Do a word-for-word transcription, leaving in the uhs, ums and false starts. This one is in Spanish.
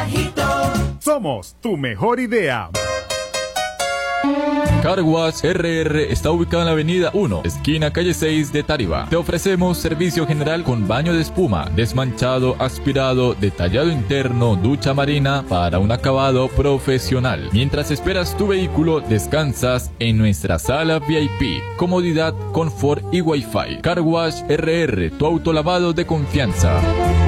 bajito. Somos tu mejor idea. Car Wash R R está ubicado en la avenida uno, esquina calle seis de Tariba. Te ofrecemos servicio general con baño de espuma, desmanchado, aspirado, detallado interno, ducha marina para un acabado profesional. Mientras esperas tu vehículo, descansas en nuestra sala V I P. Comodidad, confort y Wi-Fi. Car Wash R R, tu autolavado de confianza.